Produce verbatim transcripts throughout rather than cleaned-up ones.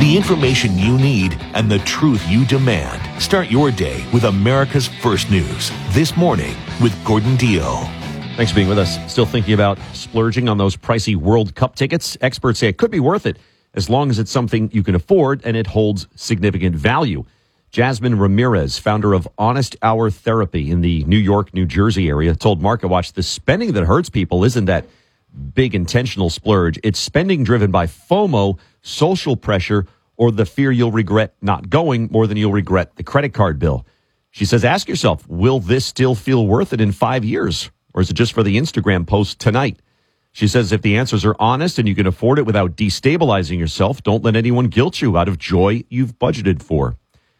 The information you need and the truth you demand. Start your day with America's First News. This Morning with Gordon Dio. Thanks for being with us. Still thinking about splurging on those pricey World Cup tickets? Experts say it could be worth it as long as it's something you can afford and it holds significant value. Jasmine Ramirez, founder of Honest Hour Therapy in the New York, New Jersey area, told MarketWatch the spending that hurts people isn't that big intentional splurge. It's spending driven by FOMO, social pressure, or the fear you'll regret not going more than you'll regret the credit card bill. She says, ask yourself, will this still feel worth it in five years? Or is it just for the Instagram post tonight? She says if the answers are honest and you can afford it without destabilizing yourself, don't let anyone guilt you out of joy you've budgeted for.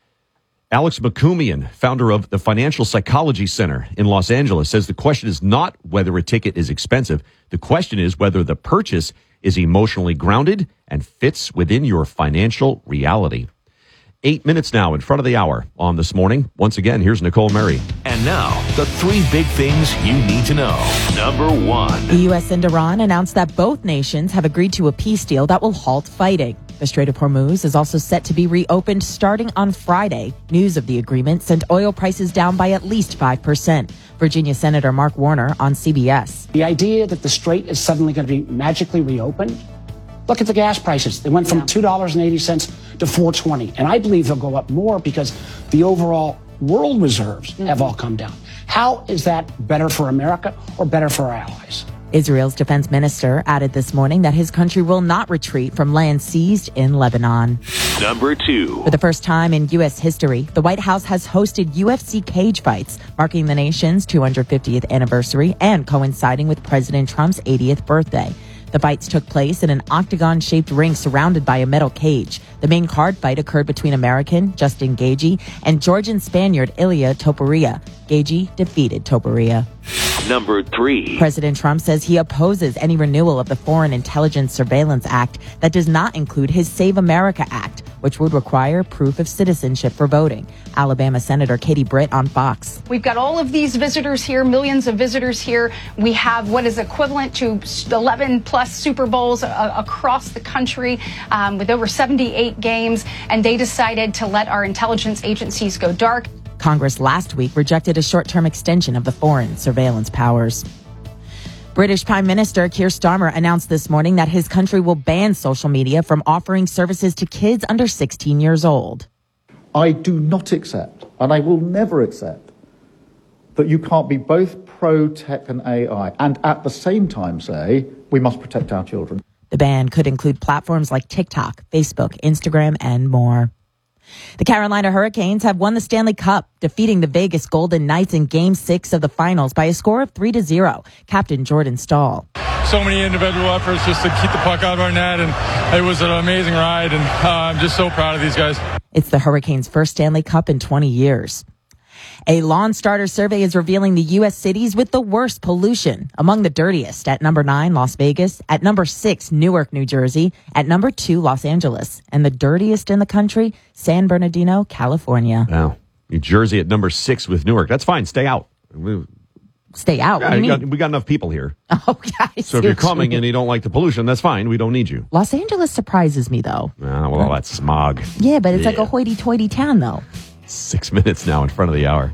Alex McCumian, founder of the Financial Psychology Center in Los Angeles, says the question is not whether a ticket is expensive. The question is whether the purchase is emotionally grounded and fits within your financial reality. Eight minutes now in front of the hour on This Morning. Once again, here's Nicole Murray. And now, the three big things you need to know. Number one. The U S and Iran announced that both nations have agreed to a peace deal that will halt fighting. The Strait of Hormuz is also set to be reopened starting on Friday. News of the agreement sent oil prices down by at least five percent. Virginia Senator Mark Warner on C B S. The idea that the Strait is suddenly going to be magically reopened, look at the gas prices. They went from two dollars and eighty cents to four dollars and twenty cents. And I believe they'll go up more because the overall world reserves mm-hmm. have all come down. How is that better for America or better for our allies? Israel's defense minister added this morning that his country will not retreat from land seized in Lebanon. Number two. For the first time in U S history, the White House has hosted U F C cage fights, marking the nation's two hundred fiftieth anniversary and coinciding with President Trump's eightieth birthday. The fights took place in an octagon-shaped ring surrounded by a metal cage. The main card fight occurred between American Justin Gaethje and Georgian Spaniard Ilia Topuria. Gaethje defeated Topuria. Number three. President Trump says he opposes any renewal of the Foreign Intelligence Surveillance Act that does not include his Save America Act, which would require proof of citizenship for voting. Alabama Senator Katie Britt on Fox. We've got all of these visitors here, millions of visitors here. We have what is equivalent to eleven plus Super Bowls uh, across the country um, with over seventy-eight games, and they decided to let our intelligence agencies go dark. Congress last week rejected a short-term extension of the foreign surveillance powers. British Prime Minister Keir Starmer announced this morning that his country will ban social media from offering services to kids under sixteen years old. I do not accept, and I will never accept, that you can't be both pro-tech and A I and at the same time say we must protect our children. The ban could include platforms like TikTok, Facebook, Instagram, and more. The Carolina Hurricanes have won the Stanley Cup, defeating the Vegas Golden Knights in Game six of the finals by a score of three to zero. Captain Jordan Stahl. So many individual efforts just to keep the puck out of our net, and it was an amazing ride, and uh, I'm just so proud of these guys. It's the Hurricanes' first Stanley Cup in twenty years. A Lawn Starter survey is revealing the U S cities with the worst pollution. Among the dirtiest, at number nine, Las Vegas. At number six, Newark, New Jersey. At number two, Los Angeles. And the dirtiest in the country, San Bernardino, California. Wow. New Jersey at number six with Newark. That's fine. Stay out. We, Stay out? Yeah, What do you we, got, mean? we got enough people here. Oh, guys. So if you're coming and you don't like the pollution, that's fine. We don't need you. Los Angeles surprises me, though. Ah, well, that's smog. Yeah, but it's Yeah. like a hoity-toity town, though. Six minutes now in front of the hour.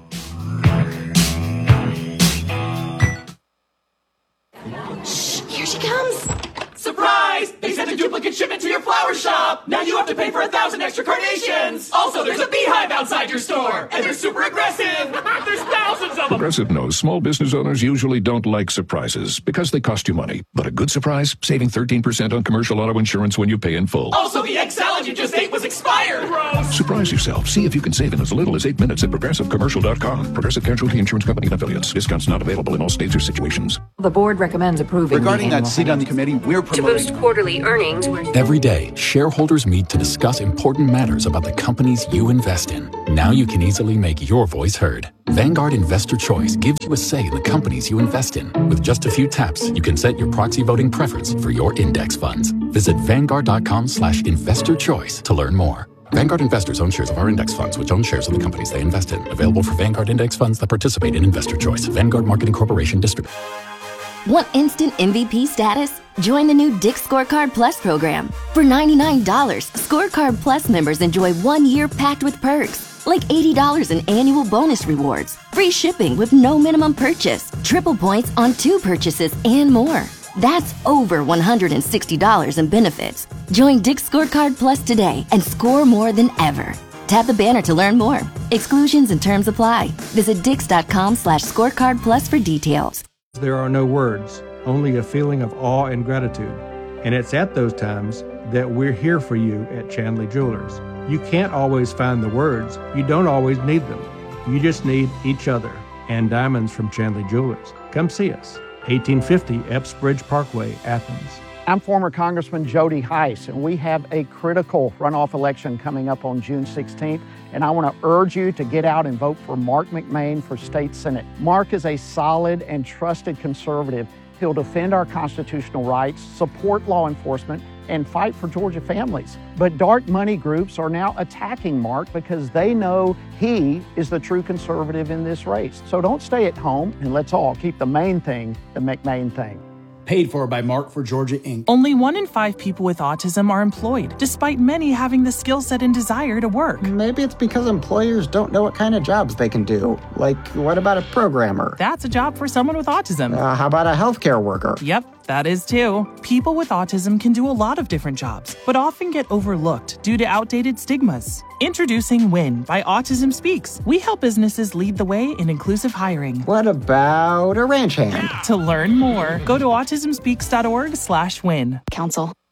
Here she comes. Surprise! They sent a duplicate shipment to your flower shop. Now you have to pay for a thousand extra carnations. Also, there's a beehive outside your store, and they're super aggressive. There's thousands of them. Progressive knows small business owners usually don't like surprises because they cost you money. But a good surprise, saving thirteen percent on commercial auto insurance when you pay in full. Also, the egg salad you just ate was expired. Gross. Surprise yourself. See if you can save in as little as eight minutes at progressive commercial dot com. Progressive Casualty Insurance Company and affiliates. Discounts not available in all states or situations. The board recommends approving. Regarding that seat on the committee, we're promoting to boost quarterly earnings. Every day, shareholders meet to discuss important matters about the companies you invest in. Now you can easily make your voice heard. Vanguard Investor Choice gives you a say in the companies you invest in. With just a few taps, you can set your proxy voting preference for your index funds. Visit vanguard.com slash investor choice to learn more. Vanguard investors own shares of our index funds, which own shares of the companies they invest in. Available for Vanguard index funds that participate in Investor Choice. Vanguard Marketing Corporation Distributor. Want instant M V P status? Join the new Dick's Scorecard Plus program. For ninety-nine dollars, Scorecard Plus members enjoy one year packed with perks, like eighty dollars in annual bonus rewards, free shipping with no minimum purchase, triple points on two purchases, and more. That's over one hundred sixty dollars in benefits. Join Dick's Scorecard Plus today and score more than ever. Tap the banner to learn more. Exclusions and terms apply. Visit dix.com slash scorecard plus for details. There are no words, only a feeling of awe and gratitude. And it's at those times that we're here for you at Chandley Jewelers. You can't always find the words. You don't always need them. You just need each other and diamonds from Chandley Jewelers. Come see us. eighteen fifty Epps Bridge Parkway, Athens. I'm former Congressman Jody Heiss, and we have a critical runoff election coming up on June sixteenth, and I want to urge you to get out and vote for Mark McMain for State Senate. Mark is a solid and trusted conservative. He'll defend our constitutional rights, support law enforcement, and fight for Georgia families. But dark money groups are now attacking Mark because they know he is the true conservative in this race. So don't stay at home, and let's all keep the main thing the McMain thing. Paid for by Mark for Georgia, Incorporated. Only one in five people with autism are employed, despite many having the skill set and desire to work. Maybe it's because employers don't know what kind of jobs they can do. Like, what about a programmer? That's a job for someone with autism. Uh, how about a healthcare worker? Yep, that is too. People with autism can do a lot of different jobs, but often get overlooked due to outdated stigmas. Introducing WIN by Autism Speaks. We help businesses lead the way in inclusive hiring. What about a ranch hand? To learn more, go to autism speaks dot org slash win. Council.